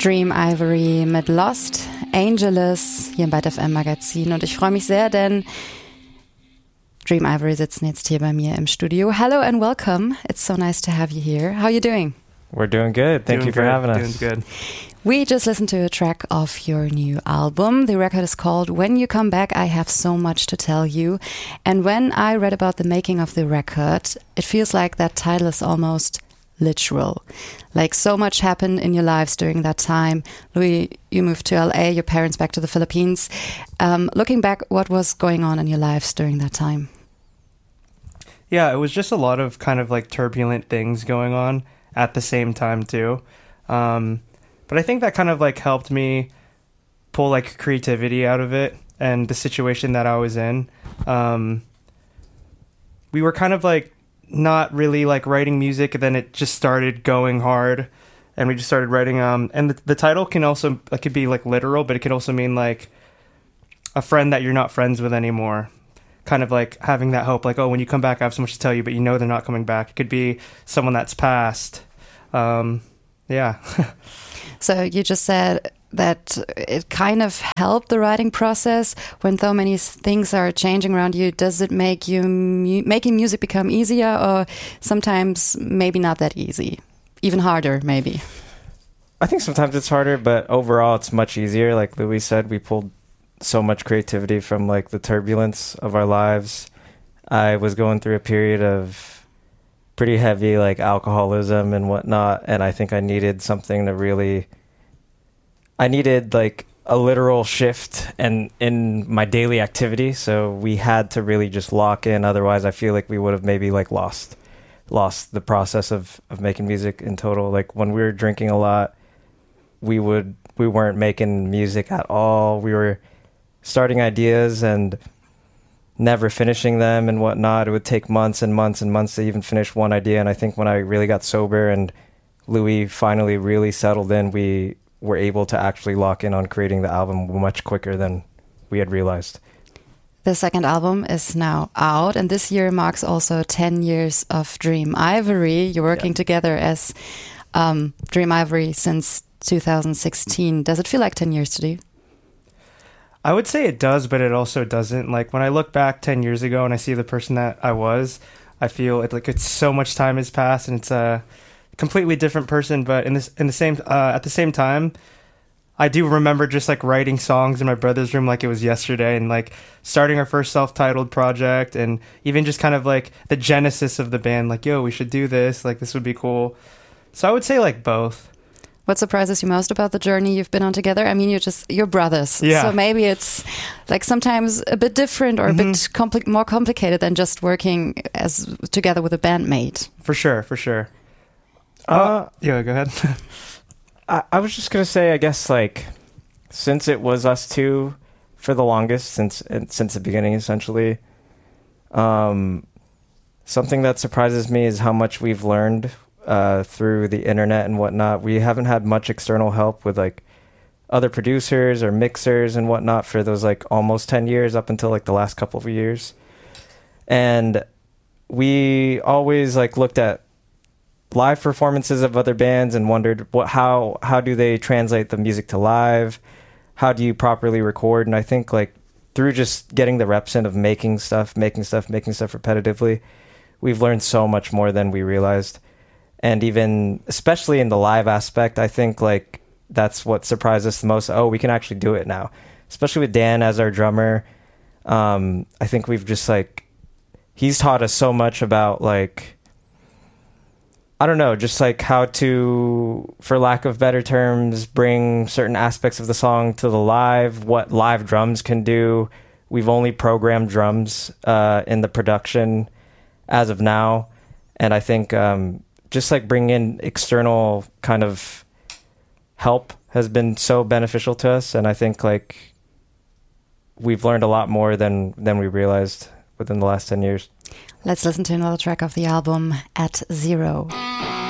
Dream Ivory mit Lost Angeles hier im Byte FM Magazin. Und ich freue mich sehr, denn Dream Ivory sitzen jetzt hier bei mir im Studio. Hello and welcome. It's so nice to have you here. How are you doing? We're doing good. Thank you for having us. Doing good. We just listened to a track of your new album. The record is called When You Come Back, I Have So Much to Tell You. And when I read about the making of the record, it feels like that title is almost literal. Like so much happened in your lives during that time. Louis, you moved to LA, your parents back to the Philippines. Looking back, what was going on in your lives during that time? Yeah, it was just a lot of kind of like turbulent things going on at the same time too. But I think that kind of like helped me pull like creativity out of it and the situation that I was in. We were kind of like not really like writing music, and then it just started going hard and we just started writing. And the title can also, it could be like literal, but it could also mean like a friend that you're not friends with anymore. Kind of like having that hope, like, oh, when you come back, I have so much to tell you, but you know they're not coming back. It could be someone that's passed. Yeah. So you just said that it kind of helped the writing process when so many things are changing around you. Does it make you making music become easier, or sometimes maybe not that easy, even harder maybe? I think sometimes it's harder, but overall it's much easier. Like Louis said, we pulled so much creativity from like the turbulence of our lives. I was going through a period of pretty heavy like alcoholism and whatnot, and I think I needed something to really, I needed like a literal shift and in my daily activity, so we had to really just lock in. Otherwise I feel like we would have maybe like lost the process of making music in total. Like when we were drinking a lot, we weren't making music at all. We were starting ideas and never finishing them and whatnot. It would take months and months and months to even finish one idea. And I think when I really got sober and Louis finally really settled in, we were able to actually lock in on creating the album much quicker than we had realized. The second album is now out, and this year marks also 10 years of Dream Ivory. You're working together as Dream Ivory since 2016. Does it feel like 10 years to you? I would say it does, but it also doesn't. Like when I look back 10 years ago and I see the person that I was, I feel it's so much time has passed and it's a completely different person. But at the same time, I do remember just like writing songs in my brother's room like it was yesterday, and like starting our first self-titled project, and even just kind of like the genesis of the band. Like, yo, we should do this. Like this would be cool. So I would say like both. What surprises you most about the journey you've been on together? I mean, you're brothers. Yeah. So maybe it's like sometimes a bit different or a bit more complicated than just working together with a bandmate. For sure. Yeah, go ahead. I was just going to say, I guess, like, since it was us two for the longest, since the beginning, essentially, something that surprises me is how much we've learned through the internet and whatnot. We haven't had much external help with like other producers or mixers and whatnot for those like almost 10 years up until like the last couple of years. And we always like looked at live performances of other bands and wondered how do they translate the music to live? How do you properly record? And I think like through just getting the reps in of making stuff repetitively, we've learned so much more than we realized. And even, especially in the live aspect, I think like that's what surprised us the most. Oh, we can actually do it now. Especially with Dan as our drummer. I think we've just like, he's taught us so much about like, I don't know, just like how to, for lack of better terms, bring certain aspects of the song to the live, what live drums can do. We've only programmed drums in the production as of now. And I think just like bringing in external kind of help has been so beneficial to us. And I think like we've learned a lot more than we realized within the last 10 years. Let's listen to another track of the album, At Zero.